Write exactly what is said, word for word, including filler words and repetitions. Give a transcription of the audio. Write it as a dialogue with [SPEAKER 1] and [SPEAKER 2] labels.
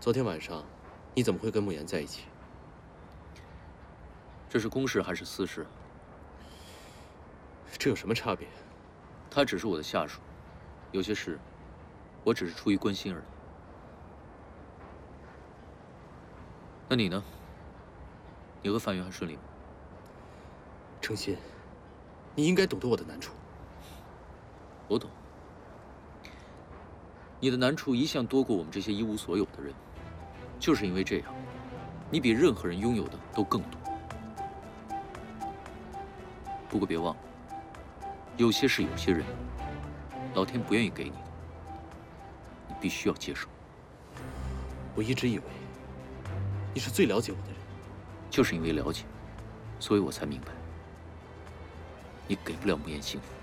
[SPEAKER 1] 昨天晚上，你怎么会跟慕言在一起？
[SPEAKER 2] 这是公事还是私事？
[SPEAKER 1] 这有什么差别？
[SPEAKER 2] 他只是我的下属，有些事，我只是出于关心而已。那你呢？你和范云还顺利吗？
[SPEAKER 1] 程心，你应该懂得我的难处。
[SPEAKER 2] 我懂。你的难处一向多过我们这些一无所有的人，就是因为这样，你比任何人拥有的都更多。不过别忘了，有些事、有些人，老天不愿意给你的，你必须要接受。
[SPEAKER 1] 我一直以为你是最了解我的人，
[SPEAKER 2] 就是因为了解，所以我才明白，你给不了慕言幸福。